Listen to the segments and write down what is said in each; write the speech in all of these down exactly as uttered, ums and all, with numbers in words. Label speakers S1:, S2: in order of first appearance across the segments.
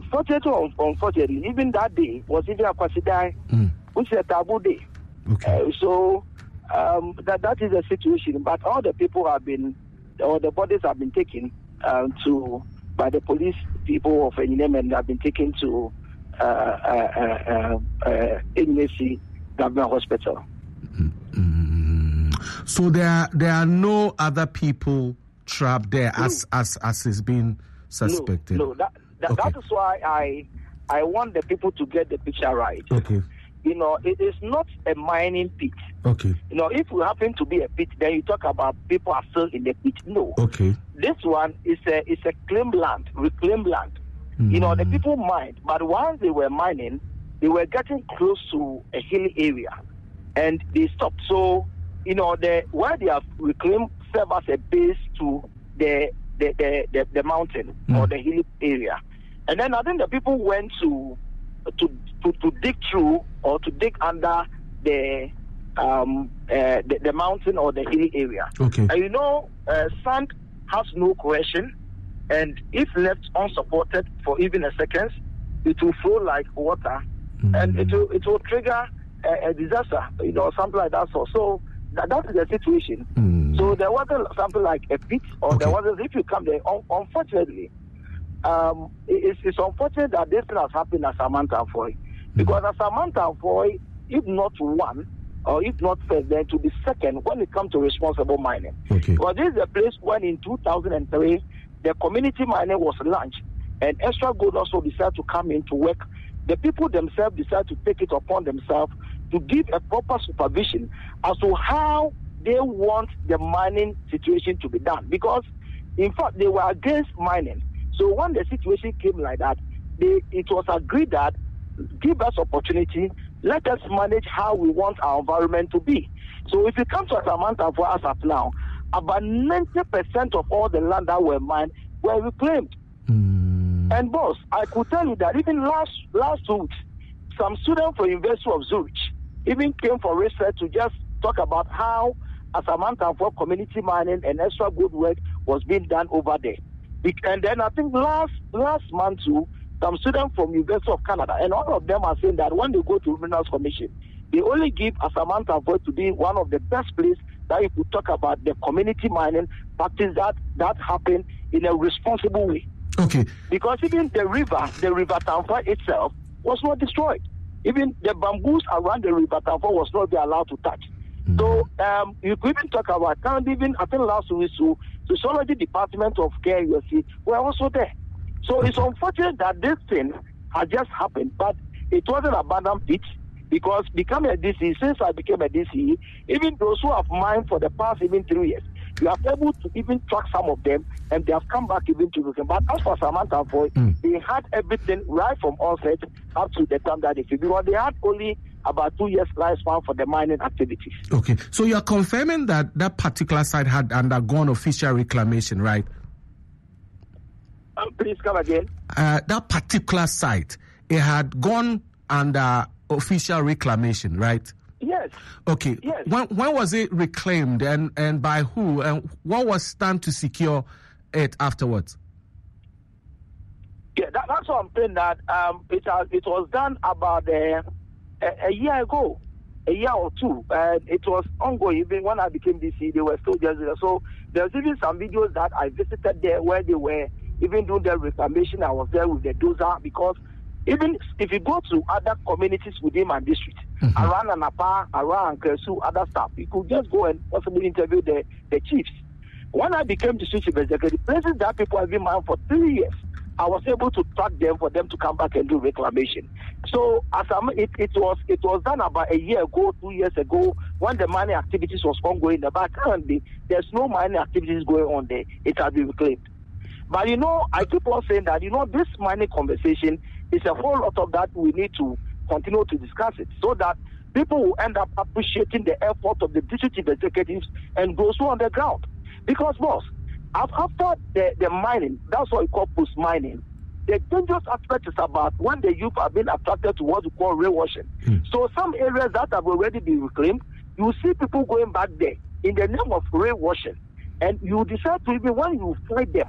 S1: unfortunately, unfortunately, even that day was even a Kwasidai, mm. which is a taboo day.
S2: Okay.
S1: Uh, so um, that that is the situation. But all the people have been, all the bodies have been taken uh, to by the police people of Enyinem and have been taken to uh, uh, uh, uh, Enyimesi Government Hospital.
S2: Mm-hmm. So there are, there are no other people trapped there no. as as as is being suspected.
S1: No, no. That, that,
S2: okay.
S1: that is why I I want the people to get the picture right.
S2: Okay.
S1: You know, it is not a mining pit.
S2: Okay.
S1: You know, if we happen to be a pit, then you talk about people are still in the pit. No.
S2: Okay.
S1: This one is a is a claimed land, reclaimed land. Mm. You know, the people mined, but once they were mining, they were getting close to a hilly area, and they stopped. So, you know, the where they have reclaimed serve as a base to the the the, the, the mountain mm. or the hilly area, and then I think the people went to to to, to dig through or to dig under the um uh, the, the mountain or the hilly area.
S2: Okay.
S1: And you know, uh, sand has no cohesion, and if left unsupported for even a second, it will flow like water, mm. and it will it will trigger a, a disaster, you know, something like that. So, so that, that is the situation. Mm. So there wasn't something like a pit, or okay. there wasn't. If you come there, un- unfortunately, um, it, it's unfortunate that this thing has happened at Samantha Foy, because mm. at Samantha Foy, if not one, or if not first, then to be second when it comes to responsible mining.
S2: Okay.
S1: Because this is a place when in two thousand three, the community mining was launched, and Extra Gold also decided to come in to work. The people themselves decided to take it upon themselves to give a proper supervision as to how they want the mining situation to be done. Because, in fact, they were against mining. So when the situation came like that, they, it was agreed that give us opportunity, let us manage how we want our environment to be. So if you come to Samantha for us at now, about ninety percent of all the land that were mined were reclaimed. Mm. And boss, I could tell you that even last last week, some students from University of Zurich even came for research to just talk about how a Samantha for community mining and extra good work was being done over there. And then I think last last month too, some students from University of Canada, and all of them are saying that when they go to Minerals Commission, they only give a Samantha Voice to be one of the best places that you could talk about the community mining practice that that happened in a responsible way.
S2: Okay.
S1: Because even the river, the River Tampa itself, was not destroyed. Even the bamboos around the River Tampa was not be allowed to touch. Mm. So um, you could even talk about, can't even, I think last week, so the Zoology Department of K U S C were also there. So it's unfortunate that this thing has just happened, but it wasn't abandoned pit, because becoming a D C, since I became a D C, even those who have mined for the past even three years, you are able to even track some of them, and they have come back even to looking. But as for Samantha Foy, mm. they had everything right from onset up to the time that they feel, because they had only about two years lifespan for the mining activities.
S2: Okay, so you are confirming that that particular site had undergone official reclamation, right?
S1: Um, please come again.
S2: Uh, that particular site, it had gone under official reclamation, right?
S1: Yes.
S2: Okay.
S1: Yes.
S2: When when was it reclaimed, and, and by who, and what was done to secure it afterwards?
S1: Yeah, that, that's what I'm saying. That um, it has, it was done about uh, a, a year ago, a year or two, and it was ongoing. Even when I became D C, they were still just there. So there's even some videos that I visited there where they were even doing the reclamation. I was there with the dozer, because even if you go to other communities within my district, mm-hmm. around Anapa, around Kersu, other stuff, you could just go and possibly interview the, the chiefs. When I became district chief executive, places that people have been mined for three years, I was able to track them for them to come back and do reclamation. So as I'm, it, it was it was done about a year ago, two years ago, when the mining activities was ongoing. But currently, there's no mining activities going on there. It has been reclaimed. But, you know, I keep on saying that, you know, this mining conversation is a whole lot of that we need to continue to discuss it, so that people will end up appreciating the effort of the district executives and those who are on the ground. Because, boss, after the, the mining, that's what we call post-mining, the dangerous aspect is about when the youth are being attracted to what we call railwashing. Mm. So some areas that have already been reclaimed, you see people going back there in the name of railwashing, and you decide to, even when you find them,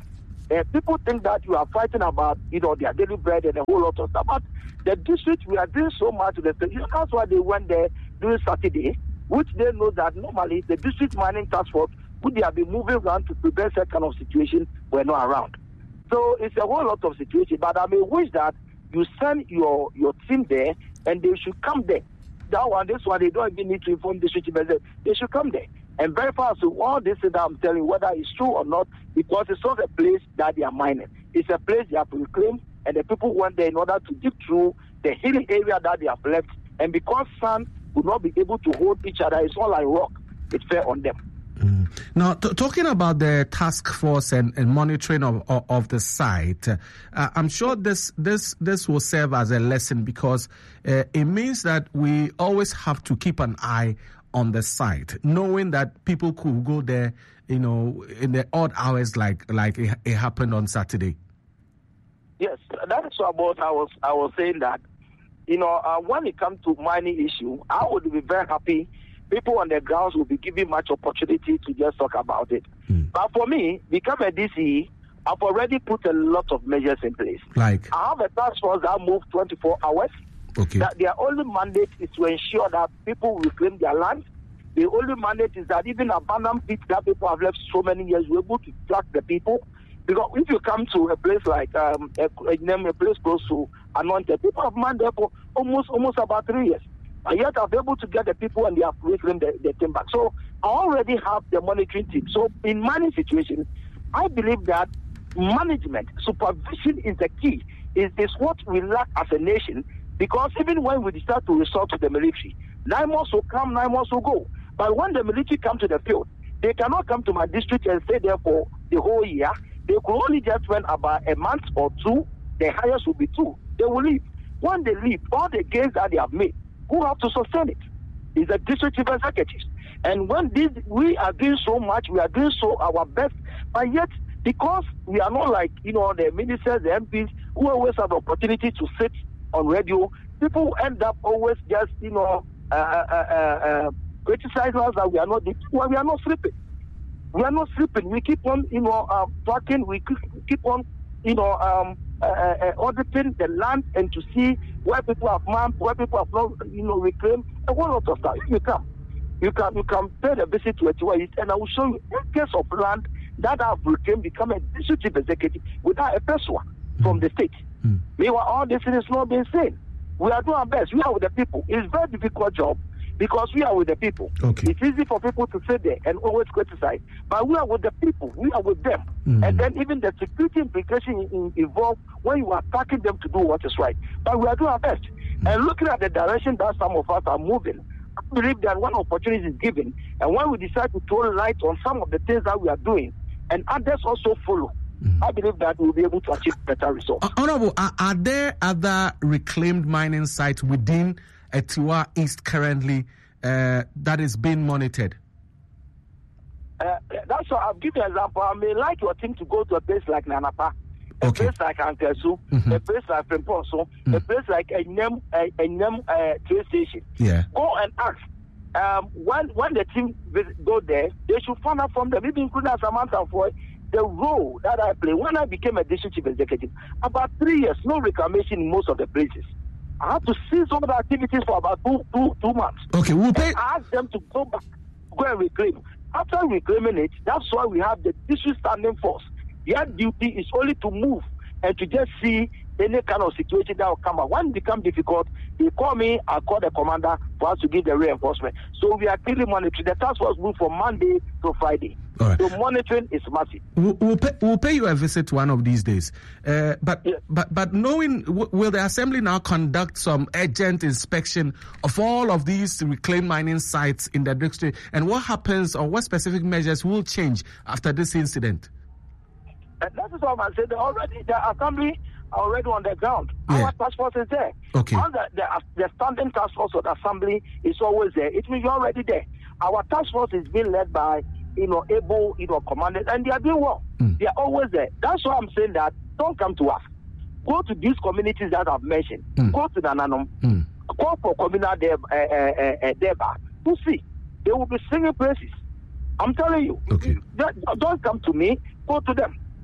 S1: Uh, people think that you are fighting about, you know, their daily bread and a whole lot of stuff. But the district, we are doing so much to the state. You know, that's why they went there during Saturday, which they know that normally the district mining task force would they have been moving around to prevent that kind of situation were not around. So it's a whole lot of situation. But I may wish that you send your your team there and they should come there. That one, this one, they don't even need to inform the district manager. They should come there and verify so all this that I'm telling you, whether it's true or not, because it's not a place that they are mining. It's a place they have reclaimed, and the people went there in order to dig through the hilly area that they have left. And because sun would not be able to hold each other, it's all like rock. It fell on them.
S2: Mm. Now, t- talking about the task force and, and monitoring of, of, of the site, uh, I'm sure this this this will serve as a lesson, because uh, it means that we always have to keep an eye on the site, knowing that people could go there, you know, in the odd hours like like it, it happened on Saturday.
S1: Yes, that is what I was I was saying that, you know, uh, when it comes to mining issue, I would be very happy. People on the grounds will be given much opportunity to just talk about it. Mm. But for me, become a D C, I've already put a lot of measures in place.
S2: Like?
S1: I have a task force that moves twenty-four hours.
S2: Okay.
S1: That their only mandate is to ensure that people reclaim their land. The only mandate is that even abandoned pits that people have left so many years, we're able to track the people. Because if you come to a place like um, a, a, a place close to Anointed, people have mined there for almost almost about three years. And yet I've been able to get the people and they have reclaimed the, the thing back. So I already have the monitoring team. So in mining situations, I believe that management, supervision is the key. Is is what we lack as a nation. Because even when we start to resort to the military, nine months will come, nine months will go. But when the military come to the field, they cannot come to my district and stay there for the whole year. They could only just spend about a month or two. The highest will be two. They will leave. When they leave, all the gains that they have made, who have to sustain it? Is the district chief executives. And when this, we are doing so much, we are doing so our best, but yet because we are not like, you know, the ministers, the M Ps, who always have the opportunity to sit on radio, people end up always just, you know, uh, uh, uh, uh, criticizing us that we are not, well, we are not sleeping. We are not sleeping. We keep on, you know, uh, talking. We keep on, you know, um, uh, uh, auditing the land and to see where people have mined, where people have not, you know, reclaimed, a whole lot of stuff. If you come, you can, you can pay the visit to Etiwa East, and I will show you acres of land that have reclaimed, become a district chief executive without a peswa from the state. Mm. Meanwhile, all this is not being seen. We are doing our best. We are with the people. It's a very difficult job because we are with the people.
S2: Okay.
S1: It's easy for people to sit there and always criticize, but we are with the people. We are with them. Mm. And then even the security implication in, involved when you are attacking them to do what is right. But we are doing our best. Mm. And looking at the direction that some of us are moving, I believe that one opportunity is given. And when we decide to throw light on some of the things that we are doing, and others also follow, Mm. I believe that we'll be able to achieve better results.
S2: Uh, Honorable, are, are there other reclaimed mining sites within Etiwa East currently uh, that is being monitored?
S1: Uh, that's why I'll give you an example. I may like your team to go to a place like Nanapa, a
S2: okay.
S1: place like Ankesu, mm-hmm. a place like Pemponso, mm. a place like Enyem, uh, Enyem uh, train station.
S2: Yeah.
S1: Go and ask. Um, when when the team visit, go there, they should find out from them, even including Samantha for the role that I play. When I became a district chief executive, about three years, no reclamation in most of the places. I had to cease all the activities for about two, two, two months.
S2: Okay, we'll pay.
S1: I asked them to go back, go and reclaim. After reclaiming it, that's why we have the district standing force. Their duty is only to move and to just see any kind of situation that will come up. When it becomes difficult, they call me, I call the commander for us to give the reinforcement. So we are clearly monitoring. The task force moved from Monday to Friday. Right. So monitoring is massive.
S2: We'll, we'll, pay, we'll pay you a visit one of these days. Uh, but, yeah. but but knowing, w- will the Assembly now conduct some urgent inspection of all of these reclaimed mining sites in the district? And what happens or what specific measures will change after this incident?
S1: And that is what I'm saying. Already the Assembly are already on the ground.
S2: Yeah.
S1: Our task force is there.
S2: Okay.
S1: And the, the, the standing task force of the Assembly is always there. It means you're already there. Our task force is being led by, you know, able, you know, commanders, and they are doing well. Mm. They are always there. That's why I'm saying that don't come to us. Go to these communities that I've mentioned. Mm. Go to Nananom. Mm. Call for communal deba uh, uh, uh, to see. They will be singing praises. I'm telling you.
S2: Okay.
S1: Don't come to me. Go to them.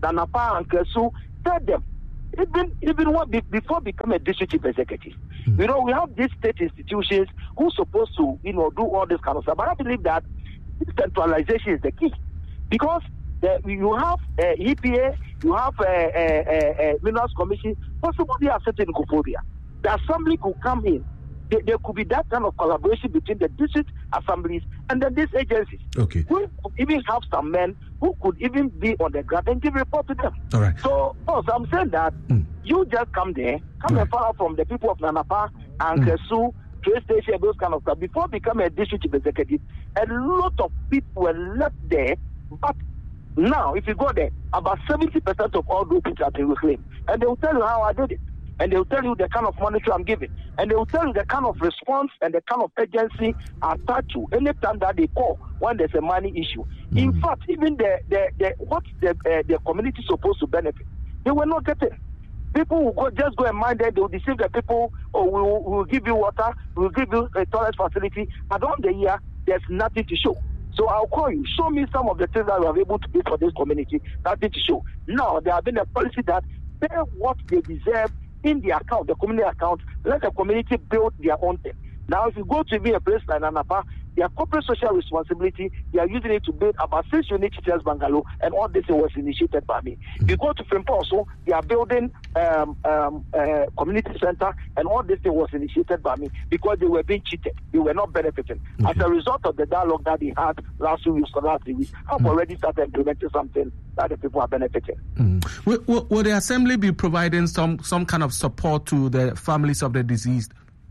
S1: Nana Pa and Kesu, tell them, even even what before become a district chief executive, mm. you know, we have these state institutions who supposed to, you know, do all this kind of stuff. But I believe that decentralization is the key, because the, you have uh, E P A, you have uh, uh, uh, uh, Minerals Commission, possibly they are sitting in Koforia. The assembly could come in. There, there could be that kind of collaboration between the district assemblies and then these agencies.
S2: Okay.
S1: We could even have some men who could even be on the ground and give report to them.
S2: All right.
S1: So, boss, I'm saying that mm. you just come there, come right. and find out from the people of Nana Pa and mm. Kesu, train station, those kind of stuff. Before becoming a district chief executive, a lot of people were left there, but now, if you go there, about seventy percent of all those people have been reclaimed. And they will tell you how I did it. And they will tell you the kind of money I'm giving. And they will tell you the kind of response and the kind of agency attached to any time that they call when there's a money issue. Mm-hmm. In fact, even the, the, the what the, uh, the community is supposed to benefit, they were not getting. People will go, just go and mind them. They will deceive the people. Or we will, we will give you water. We will give you a toilet facility. At the end of the year, there's nothing to show. So I'll call you. Show me some of the things that we are able to do for this community. Nothing to show. Now, there have been a policy that pay what they deserve in the account, the community account. Let the community build their own thing. Now, if you go to be a place like Nana Pa, their corporate social responsibility, they are using it to build about six unit hotels bungalow, and all this was initiated by me. Mm-hmm. You go to Fimpo also, they are building um, um, uh, community center, and all this thing was initiated by me because they were being cheated. They were not benefiting. Mm-hmm. As a result of the dialogue that they had last few weeks or last three weeks, I've mm-hmm. already started implementing something that the people are benefiting.
S2: Mm-hmm. Will, will, will the assembly be providing some, some kind of support to the families of the deceased?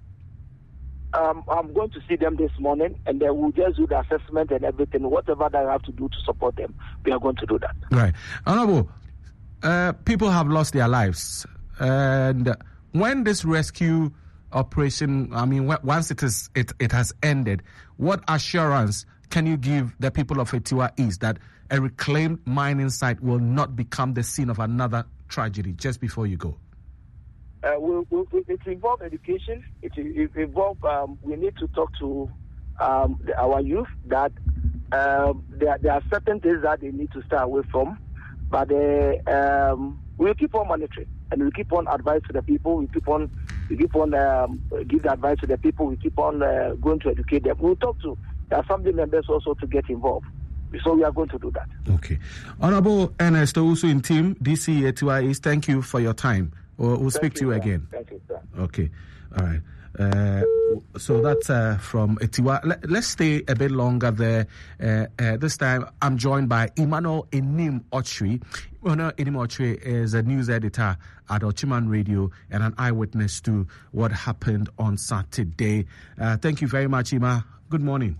S1: Um, I'm going to see them this morning, and then we'll just do the assessment and everything. Whatever that I have to do to support them, we are going to do that.
S2: Right. Honorable, uh, people have lost their lives. And when this rescue operation, I mean, once it is it, it has ended, what assurance can you give the people of Etiwa East that a reclaimed mining site will not become the scene of another tragedy just before you go?
S1: Uh, we, we, it involves education. It, it involves, um, we need to talk to um, the, our youth that um, there, there are certain things that they need to stay away from. But uh, um, we'll keep on monitoring, and we'll keep on advice to the people. We keep on, we keep on um, give the advice to the people. We keep on uh, going to educate them. We'll talk to the assembly members also to get involved. So we are going to do that.
S2: Okay. Honorable Ernest Owusu in team, D C Etiwa East, thank you for your time. We'll, we'll speak to you,
S1: you
S2: again.
S1: Thank you, sir.
S2: Okay. All right. Uh, so that's uh, from Etiwa. Let, let's stay a bit longer there. Uh, uh, this time, I'm joined by Emmanuel Enim Ochri. Emmanuel Enim Ochri is a news editor at Ochiman Radio and an eyewitness to what happened on Saturday. Uh, thank you very much, Emma. Good morning.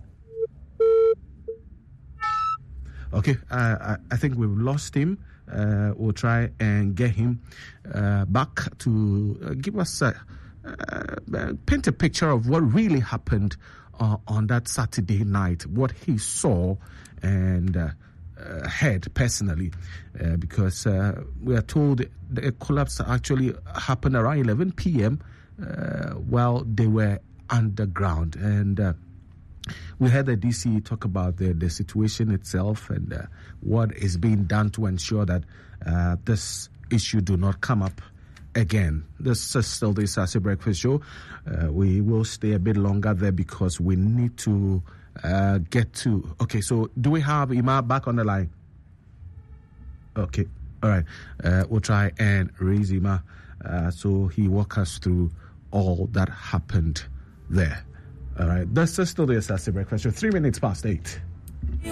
S2: Okay, uh, I, I think we've lost him. Uh, we'll try and get him uh, back to uh, give us a, uh, paint a picture of what really happened uh, on that Saturday night, what he saw and uh, uh, heard personally, uh, because uh, we are told the collapse actually happened around eleven p.m. Uh, while they were underground. And uh, we heard the D C talk about the, the situation itself and uh, what is being done to ensure that uh, this issue do not come up again. This is still the Sassy Breakfast Show. Uh, we will stay a bit longer there because we need to uh, get to... Okay, so do we have Ima back on the line? Okay, all right. Uh, we'll try and raise Ima uh, so he walk us through all that happened there. All right, this is still the Sassy Breakfast Show. Three minutes past eight.